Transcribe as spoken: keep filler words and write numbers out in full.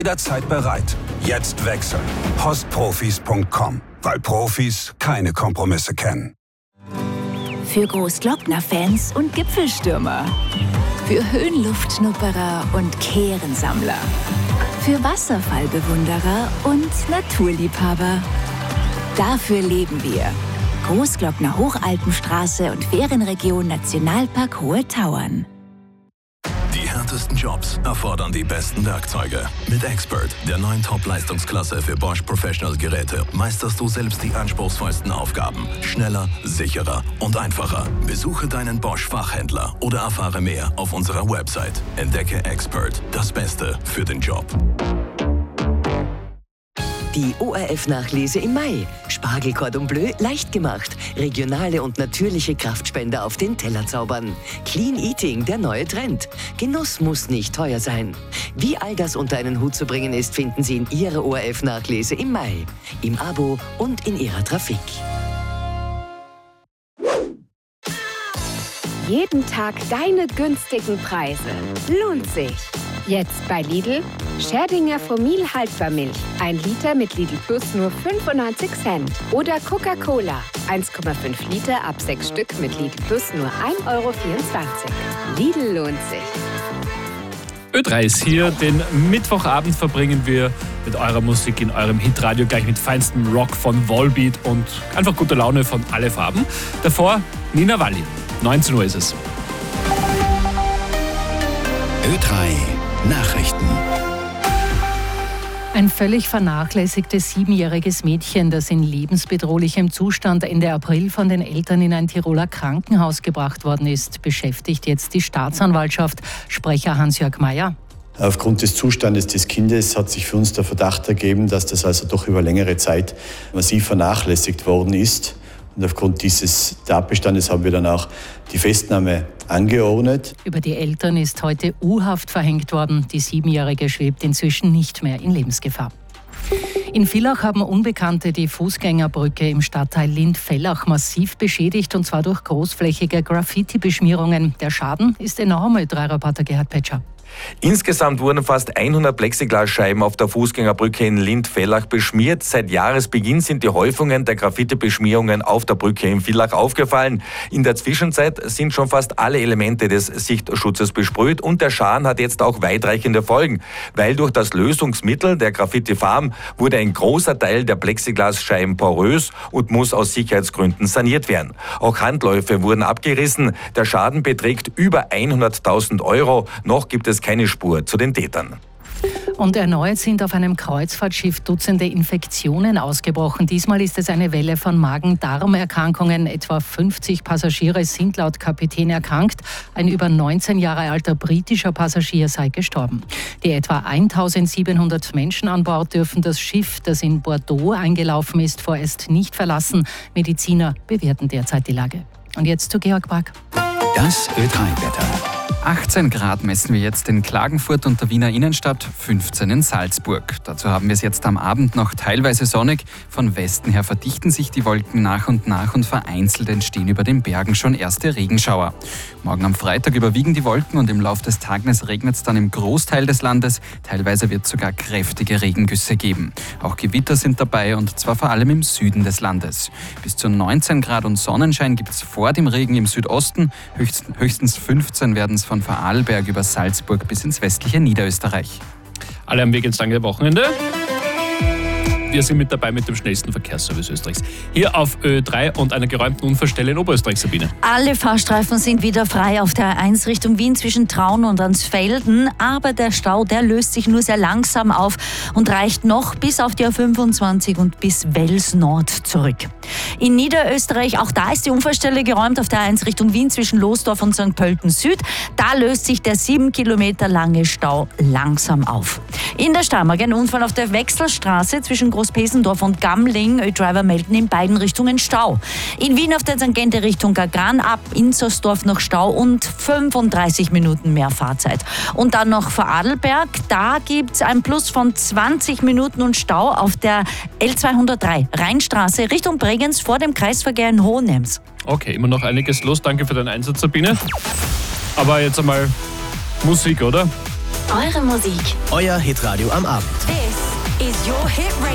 Jederzeit bereit. Jetzt wechseln. Postprofis punkt com. Weil Profis keine Kompromisse kennen. Für Großglockner-Fans und Gipfelstürmer. Für Höhenluftschnupperer und Kehrensammler. Für Wasserfallbewunderer und Naturliebhaber. Dafür leben wir. Großglockner Hochalpenstraße und Ferienregion Nationalpark Hohe Tauern. Die härtesten Jobs erfordern die besten Werkzeuge. Mit Expert, der neuen Top-Leistungsklasse für Bosch Professional Geräte, meisterst du selbst die anspruchsvollsten Aufgaben. Schneller, sicherer und einfacher. Besuche deinen Bosch-Fachhändler oder erfahre mehr auf unserer Website. Entdecke Expert, das Beste für den Job. Die O R F-Nachlese im Mai. Spargel Cordon Bleu leicht gemacht. Regionale und natürliche Kraftspender auf den Teller zaubern. Clean Eating, der neue Trend. Genuss muss nicht teuer sein. Wie all das unter einen Hut zu bringen ist, finden Sie in Ihrer O R F-Nachlese im Mai. Im Abo und in Ihrer Trafik. Jeden Tag deine günstigen Preise. Lohnt sich. Jetzt bei Lidl. Scherdinger Fomil Haltbarmilch. ein Liter mit Lidl Plus nur fünfundneunzig Cent. Oder Coca-Cola. eins Komma fünf Liter ab sechs Stück mit Lidl Plus nur ein Euro vierundzwanzig. Lidl lohnt sich. Ö drei ist hier. Den Mittwochabend verbringen wir mit eurer Musik in eurem Hitradio, gleich mit feinstem Rock von Volbeat und einfach guter Laune von Alle Farben. Davor Nina Walli. neunzehn Uhr ist es. Ö drei Nachrichten. Ein völlig vernachlässigtes siebenjähriges Mädchen, das in lebensbedrohlichem Zustand Ende April von den Eltern in ein Tiroler Krankenhaus gebracht worden ist, beschäftigt jetzt die Staatsanwaltschaft. Sprecher Hans-Jörg Meyer. Aufgrund des Zustandes des Kindes hat sich für uns der Verdacht ergeben, dass das also doch über längere Zeit massiv vernachlässigt worden ist. Und aufgrund dieses Tatbestandes haben wir dann auch die Festnahme angeordnet. Über die Eltern ist heute U-Haft verhängt worden. Die Siebenjährige schwebt inzwischen nicht mehr in Lebensgefahr. In Villach haben Unbekannte die Fußgängerbrücke im Stadtteil Lind-Vellach massiv beschädigt, und zwar durch großflächige Graffiti-Beschmierungen. Der Schaden ist enorm, Ö drei Reporter Gerhard Petscher. Insgesamt wurden fast hundert Plexiglasscheiben auf der Fußgängerbrücke in Lind-Vellach beschmiert. Seit Jahresbeginn sind die Häufungen der Graffiti-Beschmierungen auf der Brücke in Villach aufgefallen. In der Zwischenzeit sind schon fast alle Elemente des Sichtschutzes besprüht, und der Schaden hat jetzt auch weitreichende Folgen, weil durch das Lösungsmittel der Graffiti-Farben wurde ein großer Teil der Plexiglasscheiben porös und muss aus Sicherheitsgründen saniert werden. Auch Handläufe wurden abgerissen. Der Schaden beträgt über hunderttausend Euro. Noch gibt es keine Spur zu den Tätern. Und erneut sind auf einem Kreuzfahrtschiff Dutzende Infektionen ausgebrochen. Diesmal ist es eine Welle von Magen-Darm-Erkrankungen. Etwa fünfzig Passagiere sind laut Kapitän erkrankt. Ein über neunzehn Jahre alter britischer Passagier sei gestorben. Die etwa eintausendsiebenhundert Menschen an Bord dürfen das Schiff, das in Bordeaux eingelaufen ist, vorerst nicht verlassen. Mediziner bewerten derzeit die Lage. Und jetzt zu Georg Brack. Das Ö drei Wetter. achtzehn Grad messen wir jetzt in Klagenfurt und der Wiener Innenstadt, fünfzehn in Salzburg. Dazu haben wir es jetzt am Abend noch teilweise sonnig. Von Westen her verdichten sich die Wolken nach und nach und vereinzelt entstehen über den Bergen schon erste Regenschauer. Morgen am Freitag überwiegen die Wolken und im Laufe des Tages regnet es dann im Großteil des Landes. Teilweise wird es sogar kräftige Regengüsse geben. Auch Gewitter sind dabei, und zwar vor allem im Süden des Landes. Bis zu neunzehn Grad und Sonnenschein gibt es vor dem Regen im Südosten. Höchstens fünfzehn werden es von Vorarlberg über Salzburg bis ins westliche Niederösterreich. Alle am Weg ins lange Wochenende. Wir sind mit dabei mit dem schnellsten Verkehrsservice Österreichs. Hier auf Ö drei und einer geräumten Unfallstelle in Oberösterreich, Sabine. Alle Fahrstreifen sind wieder frei auf der A eins Richtung Wien zwischen Traun und Ansfelden. Aber der Stau, der löst sich nur sehr langsam auf und reicht noch bis auf die A fünfundzwanzig und bis Wels Nord zurück. In Niederösterreich, auch da ist die Unfallstelle geräumt auf der A eins Richtung Wien zwischen Losdorf und Sankt Pölten Süd. Da löst sich der sieben Kilometer lange Stau langsam auf. In der Steiermark ein Unfall auf der Wechselstraße zwischen Großpesendorf und Gamling. Ö-Driver melden in beiden Richtungen Stau. In Wien auf der Tangente Richtung Gagran ab Inzersdorf noch Stau und fünfunddreißig Minuten mehr Fahrzeit. Und dann noch Vorarlberg. Da gibt es ein Plus von zwanzig Minuten und Stau auf der L zweihundertdrei Rheinstraße Richtung Bregenz vor dem Kreisverkehr in Hohenems. Okay, immer noch einiges los. Danke für deinen Einsatz, Sabine. Aber jetzt einmal Musik, oder? Eure Musik. Euer Hitradio am Abend. This is your Hit Radio.